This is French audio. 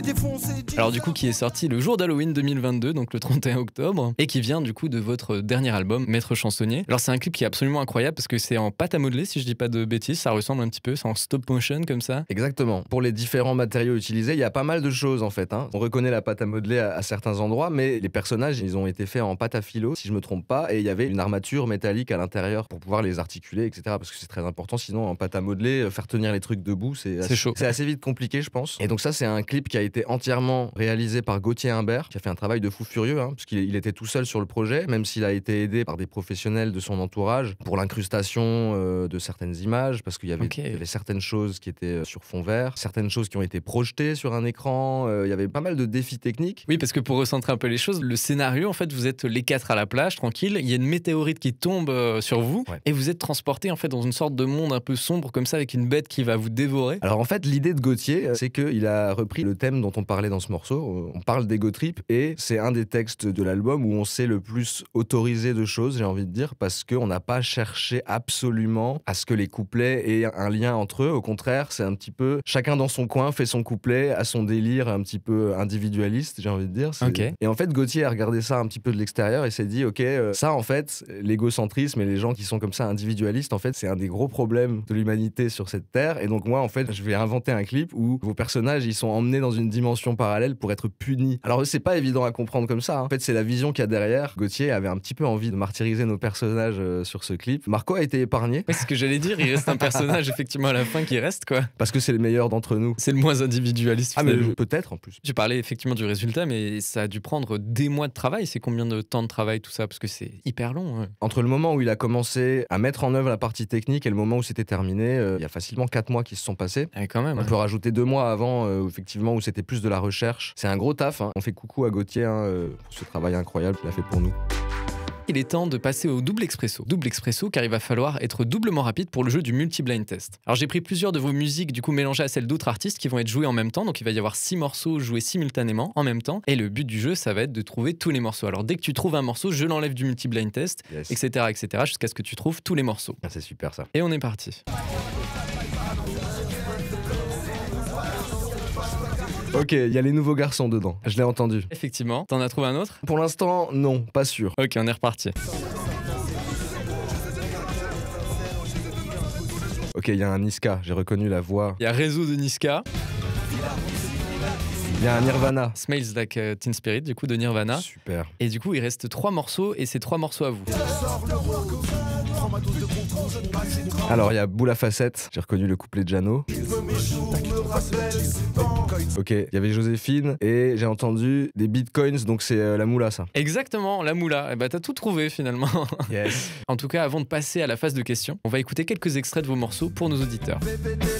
Alors du coup qui est sorti le jour d'Halloween 2022, donc le 31 octobre, et qui vient du coup de votre dernier album, Maître Chansonnier. Alors c'est un clip qui est absolument incroyable parce que c'est en pâte à modeler, si je dis pas de bêtises, ça ressemble un petit peu, c'est en stop motion comme ça. Exactement. Pour les différents matériaux utilisés, il y a pas mal de choses en fait. On reconnaît la pâte à modeler à certains endroits, mais les personnages, ils ont été faits en pâte à filo, si je me trompe pas, et il y avait une armature métallique à l'intérieur pour pouvoir les articuler, etc. Parce que c'est très important, sinon en pâte à modeler, faire tenir les trucs debout, c'est chaud. C'est assez vite compliqué, je pense. Et donc ça, c'est un clip qui a été entièrement réalisé par Gauthier Imbert, qui a fait un travail de fou furieux, parce qu'il était tout seul sur le projet, même s'il a été aidé par des professionnels de son entourage pour l'incrustation de certaines images, parce qu'il y avait, il y avait certaines choses qui étaient sur fond vert, certaines choses qui ont été projetées sur un écran, il y avait pas mal de défis techniques. Oui, parce que pour recentrer un peu les choses, le scénario, en fait, vous êtes les 4 à la plage, tranquille, il y a une météorite qui tombe sur vous, et vous êtes transporté en fait dans une sorte de monde un peu sombre comme ça, avec une bête qui va vous dévorer. Alors en fait, l'idée de Gauthier, c'est qu'il a repris le thème dont on parlait dans ce morceau, on parle d'ego trip, et c'est un des textes de l'album où on s'est le plus autorisé de choses, j'ai envie de dire, parce qu'on n'a pas cherché absolument à ce que les couplets aient un lien entre eux. Au contraire, c'est un petit peu chacun dans son coin fait son couplet à son délire un petit peu individualiste, j'ai envie de dire. Et en fait, Gauthier a regardé ça un petit peu de l'extérieur et s'est dit, ok, ça en fait, l'égocentrisme et les gens qui sont comme ça individualistes, en fait, c'est un des gros problèmes de l'humanité sur cette terre. Et donc moi, en fait, je vais inventer un clip où vos personnages, ils sont emmenés dans une dimension parallèle pour être punis. Alors c'est pas évident à comprendre comme ça. En fait, c'est la vision qu'il y a derrière. Gauthier avait un petit peu envie de martyriser nos personnages sur ce clip. Marco a été épargné. C'est ce que j'allais dire, il reste un personnage effectivement à la fin qui reste, quoi. Parce que c'est le meilleur d'entre nous. C'est le moins individualiste. Ah mais peut-être en plus. Tu parlais effectivement du résultat, mais ça a dû prendre des mois de travail. C'est combien de temps de travail tout ça? Parce que c'est hyper long. Entre le moment où il a commencé à mettre en œuvre la partie technique et le moment où c'était terminé, il y a facilement 4 mois qui se sont passés. Quand même. On peut rajouter 2 mois avant, effectivement, où c'était plus de la recherche. C'est un gros taf. On fait coucou à Gauthier pour ce travail incroyable qu'il a fait pour nous. Il est temps de passer au double expresso. Double expresso car il va falloir être doublement rapide pour le jeu du multi-blind test. Alors j'ai pris plusieurs de vos musiques du coup mélangées à celles d'autres artistes qui vont être jouées en même temps. Donc il va y avoir 6 morceaux joués simultanément en même temps. Et le but du jeu, ça va être de trouver tous les morceaux. Alors dès que tu trouves un morceau, je l'enlève du multi-blind test, etc. jusqu'à ce que tu trouves tous les morceaux. Ah, c'est super ça. Et on est parti. Ok, il y a les nouveaux garçons dedans, je l'ai entendu. Effectivement, t'en as trouvé un autre? Pour l'instant, non, pas sûr. Ok, on est reparti. Ok, il y a un Niska, j'ai reconnu la voix. Il y a Réseau de Niska. Il y a un Nirvana. Smells Like Teen Spirit, du coup, de Nirvana. Super. Et du coup, il reste 3 morceaux, et c'est 3 morceaux à vous. Alors, il y a Boule à Facette, j'ai reconnu le couplet de Jeannot. Ok, il y avait Joséphine, et j'ai entendu des bitcoins, donc c'est la moula, ça. Exactement, la moula. Eh ben, t'as tout trouvé, finalement. Yes. En tout cas, avant de passer à la phase de questions, on va écouter quelques extraits de vos morceaux pour nos auditeurs.